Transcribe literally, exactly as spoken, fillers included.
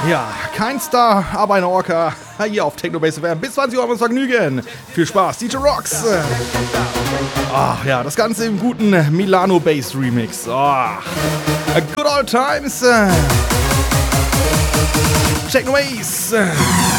Ja, kein Star, aber eine Orca. Hier auf Technobase F M. Bis zwanzig Uhr haben wir uns Vergnügen. Viel Spaß, D J Rocks. Ach ja, das Ganze im guten Milano Bass Remix. Oh, good old times. Technobase.